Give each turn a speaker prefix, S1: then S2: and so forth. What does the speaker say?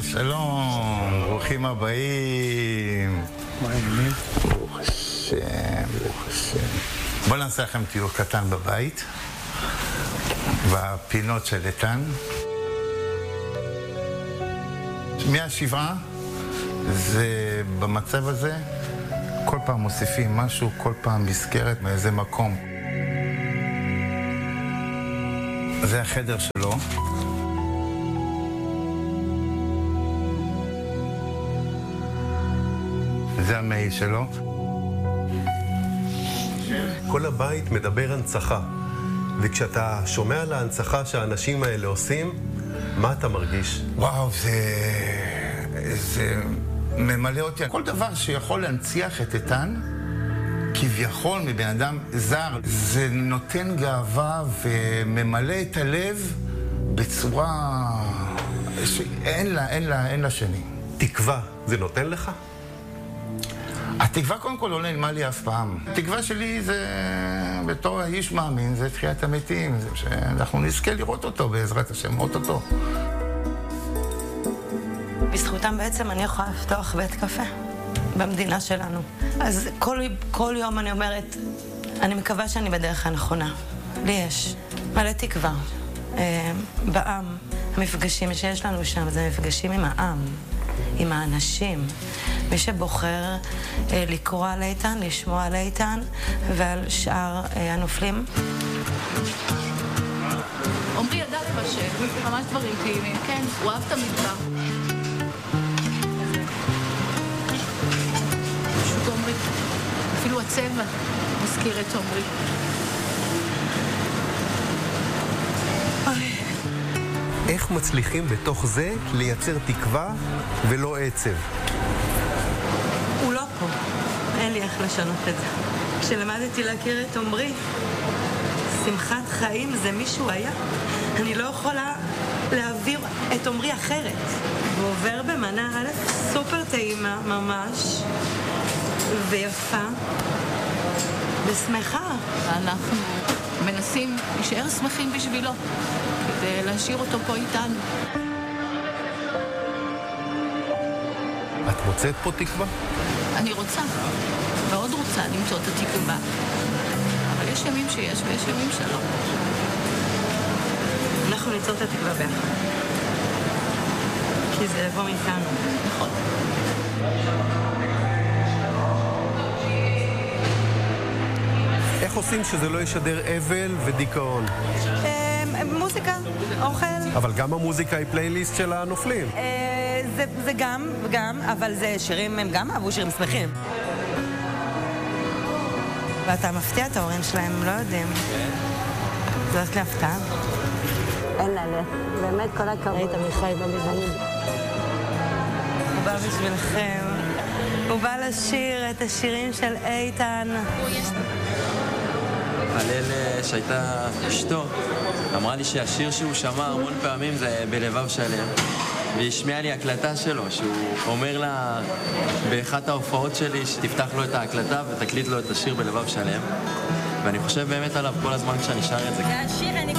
S1: שלום, ברוכים הבאים.
S2: מה העניינים?
S1: ברוך השם, ברוך השם. בואו נעשה לכם תיאור קטן בבית, בפינות של איתן. מהשבעה, זה במצב הזה, כל פעם מוסיפים משהו, כל פעם מזכרת מאיזה מקום. זה החדר שלו. זה המעיל שלו.
S2: כל הבית מדבר הנצחה, וכשאתה שומע על ההנצחה שהאנשים האלה עושים, מה אתה מרגיש?
S1: וואו, זה ממלא אותי. כל דבר שיכול להנציח את איתן, כביכול מבן אדם זר, זה נותן גאווה וממלא את הלב בצורה שאין לה שני.
S2: תקווה, זה נותן לך?
S1: התקווה קודם כל לא נעלמה לי אף פעם. התקווה שלי זה, בתור איש מאמין, זה תחיית המתים, זה שאנחנו נזכה לראות אותו בעזרת השם, לראות אותו.
S3: בזכותם בעצם אני יכולה לפתוח בית קפה במדינה שלנו. אז כל יום אני אומרת, אני מקווה שאני בדרך הנכונה. לי יש מלא תקווה. בעם, המפגשים שיש לנו שם, זה מפגשים עם העם, עם האנשים. מי שבוחר לקרוא על איתן, לשמוע על איתן ועל שאר הנופלים.
S4: עומרי ידע לבשל, ממש דברים טעימים, כן, הוא אהב את המטבח. פשוט עומרי, אפילו הצבע מזכיר את עומרי.
S2: איך מצליחים בתוך זה לייצר תקווה ולא עצב?
S3: הוא לא פה, אין לי איך לשנות את זה. כשלמדתי להכיר את עומרי, שמחת חיים זה מישהו היה. אני לא יכולה להעביר את עומרי אחרת. הוא עובר במנה א' סופר טעימה ממש, ויפה, ושמחה.
S4: ואנחנו מנסים להישאר שמחים בשבילו, כדי להשאיר אותו פה איתנו.
S2: את מוצאת פה תקווה?
S4: אני רוצה, מאוד רוצה למצוא את התקווה. אבל יש ימים שיש ויש ימים שלא.
S3: אנחנו ניצור את התקווה ביחד. כי זה יבוא מאיתנו.
S4: נכון.
S2: איך עושים שזה לא ישדר אבל ודיכאון?
S3: מוזיקה, אוכל.
S2: אבל גם המוזיקה היא פלייליסט של הנופלים.
S3: זה גם, אבל זה שירים, הם גם אהבו שירים שמחים. ואתה מפתיע את ההורים שלהם, לא יודעים. זה הולך להפתעה.
S5: אין ללך, באמת כל הכבוד.
S3: ראית מיכאי במזמנים. הוא בא בשבילכם. הוא בא לשיר את השירים של איתן.
S6: הלל שהייתה אשתו, אמרה לי שהשיר שהוא שמע המון פעמים זה בלבב שלם. והיא השמיעה לי הקלטה שלו, שהוא אומר לה באחת ההופעות שלי שתפתח לו את ההקלטה ותקליט לו את השיר בלבב שלם. ואני חושב באמת עליו כל הזמן כשאני שר את זה.
S5: זה השיר אני